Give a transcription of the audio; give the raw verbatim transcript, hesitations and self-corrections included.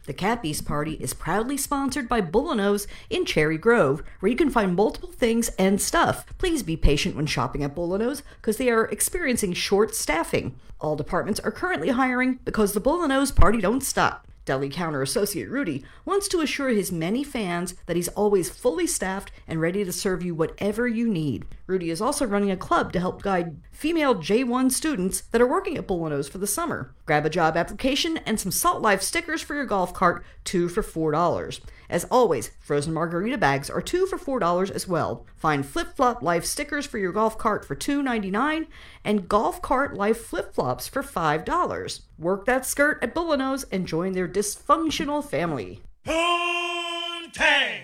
The Cat Beast Party is proudly sponsored by Bullino's in Cherry Grove, where you can find multiple things and stuff. Please be patient when shopping at Bullino's because they are experiencing short staffing. All departments are currently hiring because the Bullino's party don't stop. Deli counter associate Rudy wants to assure his many fans that he's always fully staffed and ready to serve you whatever you need. Rudy is also running a club to help guide female J one students that are working at Bullino's for the summer. Grab a job application and some Salt Life stickers for your golf cart, two for four dollars. As always, frozen margarita bags are two for four dollars as well. Find Flip Flop Life stickers for your golf cart for two ninety-nine and Golf Cart Life flip-flops for five dollars. Work that skirt at Bullino's and join their dysfunctional family. Poontang!